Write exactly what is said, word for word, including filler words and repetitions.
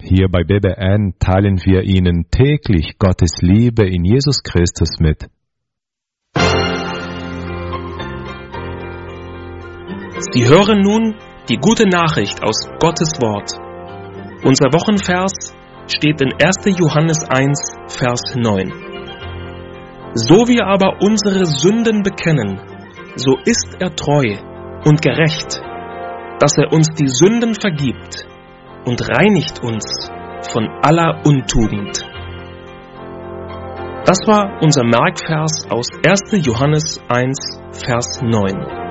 Hier bei B B N teilen wir Ihnen täglich Gottes Liebe in Jesus Christus mit. Sie hören nun die gute Nachricht aus Gottes Wort. Unser Wochenvers steht in erster Johannes eins, Vers neun. So wir aber unsere Sünden bekennen, so ist er treu und gerecht, dass er uns die Sünden vergibt und reinigt uns von aller Untugend. Das war unser Merkvers aus erster Johannes eins, Vers neun.